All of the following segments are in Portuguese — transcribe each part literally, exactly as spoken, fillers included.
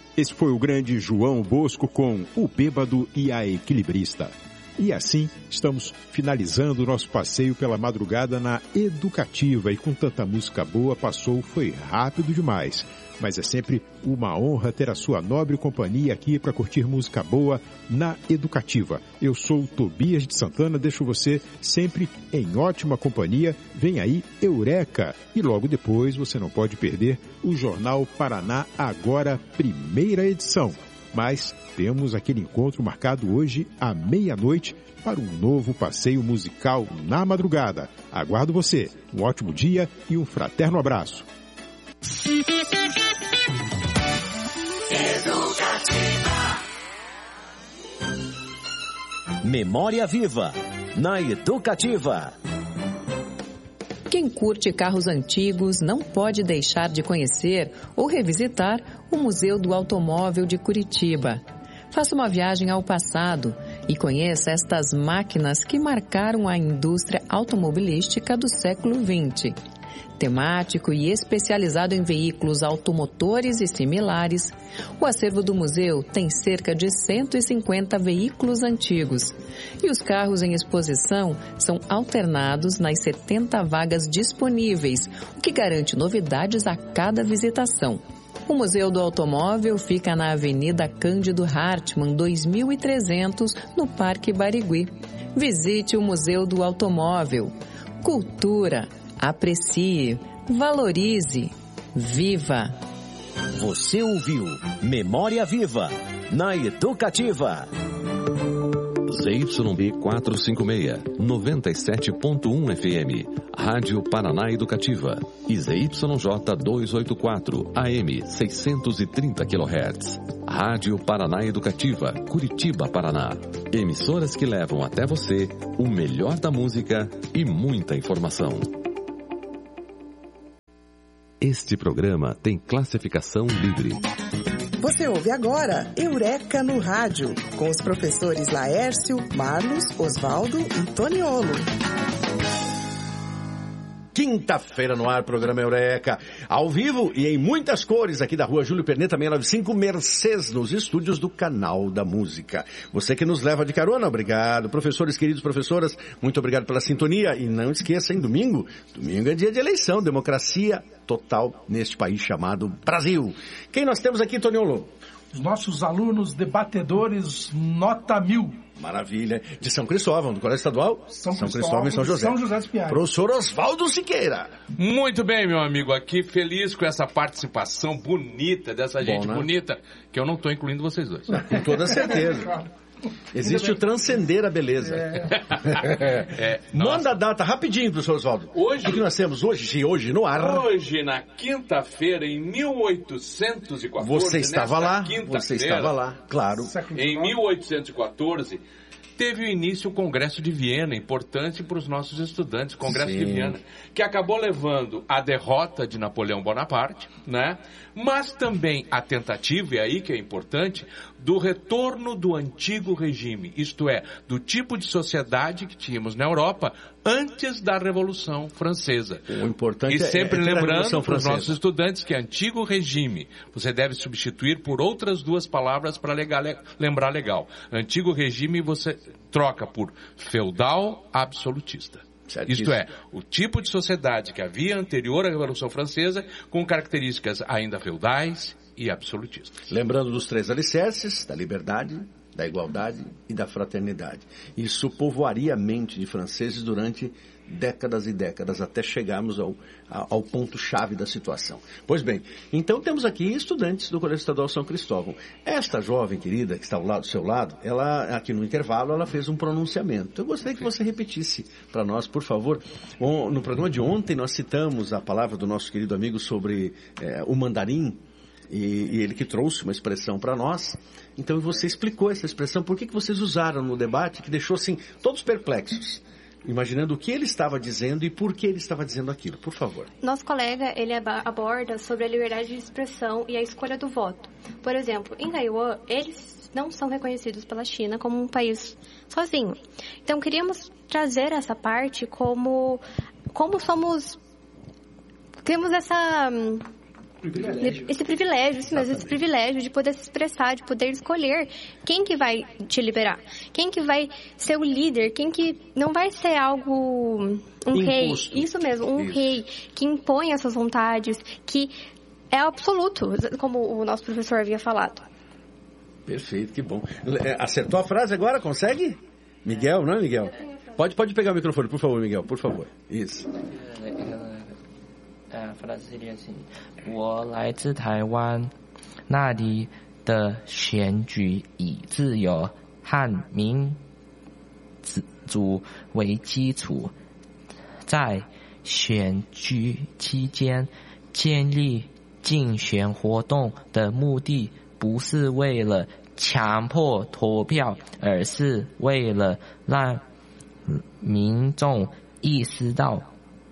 Esse foi o grande João Bosco com O Bêbado e a Equilibrista. E assim, estamos finalizando o nosso passeio pela madrugada na Educativa. E com tanta música boa, passou, foi rápido demais. Mas é sempre uma honra ter a sua nobre companhia aqui para curtir música boa na Educativa. Eu sou o Tobias de Santana, deixo você sempre em ótima companhia. Vem aí Eureka! E logo depois você não pode perder o Jornal Paraná Agora, primeira edição. Mas temos aquele encontro marcado hoje à meia-noite para um novo passeio musical na madrugada. Aguardo você. Um ótimo dia e um fraterno abraço. Memória Viva, na Educativa. Quem curte carros antigos não pode deixar de conhecer ou revisitar o Museu do Automóvel de Curitiba. Faça uma viagem ao passado e conheça estas máquinas que marcaram a indústria automobilística do século vinte. Temático e especializado em veículos automotores e similares, o acervo do museu tem cerca de cento e cinquenta veículos antigos. E os carros em exposição são alternados nas setenta vagas disponíveis, o que garante novidades a cada visitação. O Museu do Automóvel fica na Avenida Cândido Hartmann, dois mil e trezentos, no Parque Barigui. Visite o Museu do Automóvel. Cultura. Aprecie, valorize, viva. Você ouviu Memória Viva, na Educativa. Z Y B quatrocentos e cinquenta e seis, noventa e sete ponto um F M, Rádio Paraná Educativa. E Z Y J duzentos e oitenta e quatro, A M, seiscentos e trinta quilohertz. Rádio Paraná Educativa, Curitiba, Paraná. Emissoras que levam até você o melhor da música e muita informação. Este programa tem classificação livre. Você ouve agora Eureka no Rádio, com os professores Laércio, Marlos, Osvaldo e Toniolo. Quinta-feira no ar, programa Eureka, ao vivo e em muitas cores, aqui da rua Júlio Perneta, seiscentos e noventa e cinco, Mercês, nos estúdios do Canal da Música. Você que nos leva de carona, obrigado. Professores, queridos professoras, muito obrigado pela sintonia. E não esqueça, em domingo, domingo é dia de eleição, democracia total neste país chamado Brasil. Quem nós temos aqui, Toniolo? Os nossos alunos debatedores nota mil. Maravilha. De São Cristóvão, do Colégio Estadual? São, São Cristóvão, Cristóvão e São José. São José dos Pinhais. Professor Osvaldo Siqueira. Muito bem, meu amigo. Aqui feliz com essa participação bonita dessa gente Bom, né? bonita, que eu não estou incluindo vocês dois. Com toda certeza. Existe o transcender a beleza. É. É, Manda a data rapidinho, professor Osvaldo. Hoje, o que nós temos hoje, hoje no ar? Hoje, na quinta-feira, em mil oitocentos e quatorze. Você estava lá, você estava lá, claro. Em mil oitocentos e quatorze, teve o início o Congresso de Viena, importante para os nossos estudantes, Congresso Sim. de Viena, que acabou levando a derrota de Napoleão Bonaparte, né? Mas também a tentativa, e aí que é importante, do retorno do antigo regime, isto é, do tipo de sociedade que tínhamos na Europa antes da Revolução Francesa. O importante e sempre é, é lembrando para os nossos estudantes que antigo regime você deve substituir por outras duas palavras para lembrar legal. Antigo regime você troca por feudal absolutista. Isto é, o tipo de sociedade que havia anterior à Revolução Francesa, com características ainda feudais e absolutistas. Lembrando dos três alicerces, da liberdade, da igualdade e da fraternidade. Isso povoaria a mente de franceses durante décadas e décadas, até chegarmos ao, ao ponto-chave da situação. Pois bem, então temos aqui estudantes do Colégio Estadual São Cristóvão. Esta jovem querida que está ao lado, do seu lado, ela, aqui no intervalo, ela fez um pronunciamento. Eu gostaria que você repetisse para nós, por favor. No programa de ontem nós citamos a palavra do nosso querido amigo sobre é, o mandarim, e, e ele que trouxe uma expressão para nós. Então você explicou essa expressão, por que, que vocês usaram no debate, que deixou assim todos perplexos, imaginando o que ele estava dizendo e por que ele estava dizendo aquilo. Por favor. Nosso colega, ele aborda sobre a liberdade de expressão e a escolha do voto. Por exemplo, em Taiwan, eles não são reconhecidos pela China como um país sozinho. Então, queríamos trazer essa parte como, como somos... Temos essa... Privilégio. Esse privilégio, isso mesmo, esse privilégio de poder se expressar, de poder escolher quem que vai te liberar, quem que vai ser o líder, quem que não vai ser algo, um rei, isso mesmo, um isso. rei que impõe as suas vontades, que é absoluto, como o nosso professor havia falado. Perfeito, que bom. Acertou a frase agora? Consegue? Miguel, não é, Miguel? Pode, pode pegar o microfone, por favor, Miguel, por favor. Isso. A frase seria assim: 我来自台湾，那里的选举以自由和民主为基础，在选举期间建立竞选活动的目的不是为了强迫投票，而是为了让民众意识到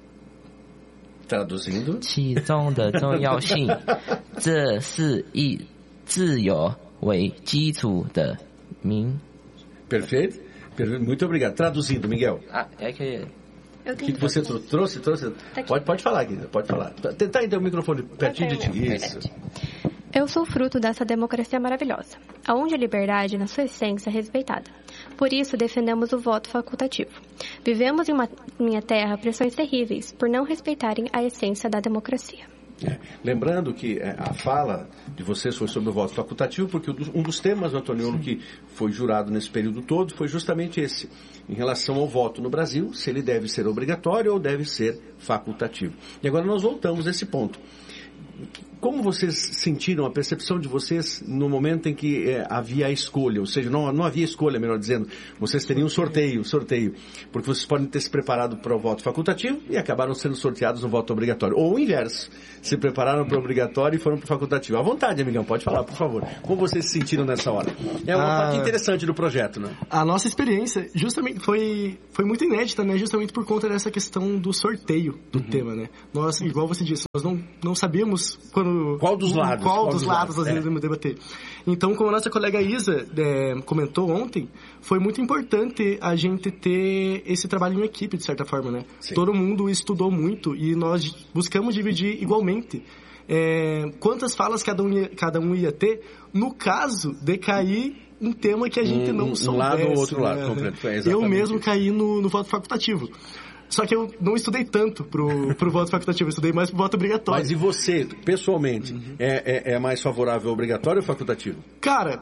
Traduzindo. 其中的重要性，这是以自由为基础的民。 Perfeito. Muito obrigado. Traduzindo, Miguel. Ah, é que... O que você trouxe? trouxe? Pode, pode falar, Guilherme, pode falar. Tentar então o microfone pertinho de ti. Isso. Eu sou fruto dessa democracia maravilhosa, onde a liberdade, na sua essência, é respeitada. Por isso, defendemos o voto facultativo. Vivemos em uma minha terra pressões terríveis por não respeitarem a essência da democracia. É. Lembrando que a fala de vocês foi sobre o voto facultativo, porque um dos temas, Antoniolo, que foi jurado nesse período todo foi justamente esse, em relação ao voto no Brasil, se ele deve ser obrigatório ou deve ser facultativo. E agora nós voltamos a esse ponto. Como vocês sentiram a percepção de vocês no momento em que é, havia a escolha? Ou seja, não, não havia escolha, melhor dizendo. Vocês teriam um sorteio, sorteio. Porque vocês podem ter se preparado para o voto facultativo e acabaram sendo sorteados no voto obrigatório. Ou o inverso. Se prepararam para o obrigatório e foram para o facultativo. À vontade, amigão, pode falar, por favor. Como vocês se sentiram nessa hora? É uma ah, parte interessante do projeto, né? A nossa experiência justamente foi, foi muito inédita, né? Justamente por conta dessa questão do sorteio do uhum. tema, né? Nós, igual você disse, nós não, não sabíamos quando... Qual dos lados? Qual, qual dos, dos lados, lados nós íamos é. debater. Então, como a nossa colega Isa é, comentou ontem, foi muito importante a gente ter esse trabalho em equipe, de certa forma, né? Sim. Todo mundo estudou muito e nós buscamos dividir igualmente é, quantas falas cada um, ia, cada um ia ter, no caso de cair um tema que a gente um, não soubesse. Um lado ou outro lado, né? completo. Eu mesmo caí no, no voto facultativo. Só que eu não estudei tanto pro, pro voto facultativo, eu estudei mais pro voto obrigatório. Mas e você, pessoalmente, uhum. é, é, é mais favorável ao obrigatório ou facultativo? Cara,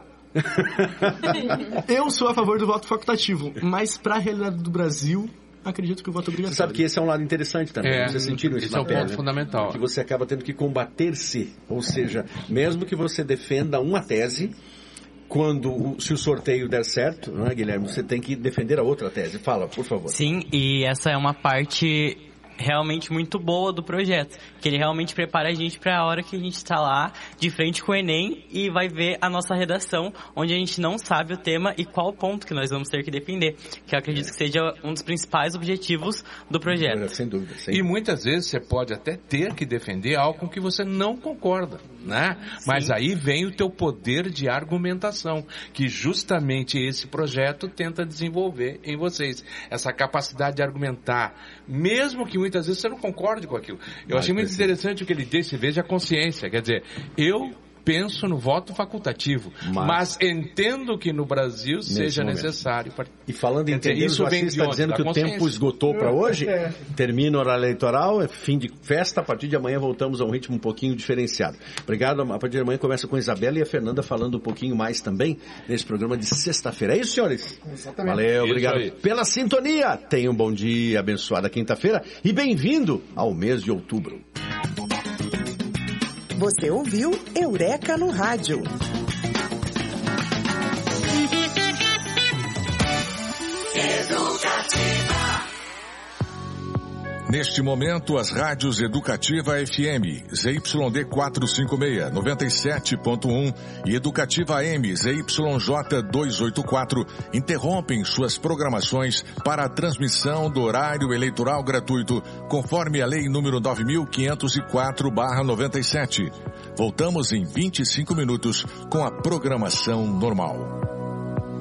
eu sou a favor do voto facultativo, mas pra realidade do Brasil, acredito que o voto obrigatório. Você sabe que esse é um lado interessante também. É, Vocês sentiram isso esse na é um pele, ponto né? fundamental. Que você acaba tendo que combater-se. Ou seja, mesmo que você defenda uma tese, quando, se o sorteio der certo, não é, Guilherme, você tem que defender a outra tese. Fala, por favor. Sim, e essa é uma parte realmente muito boa do projeto, que ele realmente prepara a gente para a hora que a gente está lá de frente com o Enem e vai ver a nossa redação, onde a gente não sabe o tema e qual ponto que nós vamos ter que defender, que eu acredito é. que seja um dos principais objetivos do projeto. Sem dúvida. Sem e dúvida. muitas vezes você pode até ter que defender algo com que você não concorda, né? Mas aí vem o teu poder de argumentação, que justamente esse projeto tenta desenvolver em vocês. Essa capacidade de argumentar, mesmo que muitas vezes você não concorde com aquilo. Eu Mas, achei muito interessante o que ele disse, veja a consciência. Quer dizer, eu penso no voto facultativo, mas, mas entendo que no Brasil seja momento. necessário. Para... E falando em entender, isso o Assis está dizendo que o tempo esgotou para hoje, é. termina o horário eleitoral, é fim de festa, a partir de amanhã voltamos a um ritmo um pouquinho diferenciado. Obrigado, a partir de amanhã começa com a Isabela e a Fernanda falando um pouquinho mais também nesse programa de sexta-feira. É isso, senhores? Exatamente. Valeu, obrigado pela sintonia. Tenha um bom dia, abençoada quinta-feira e bem-vindo ao mês de outubro. Você ouviu Eureka no Rádio. Neste momento, as rádios Educativa F M, Z Y D quatrocentos e cinquenta e seis, noventa e sete ponto um e Educativa A M, Z Y J duzentos e oitenta e quatro interrompem suas programações para a transmissão do horário eleitoral gratuito, conforme a Lei número nove mil quinhentos e quatro barra noventa e sete. Voltamos em vinte e cinco minutos com a programação normal.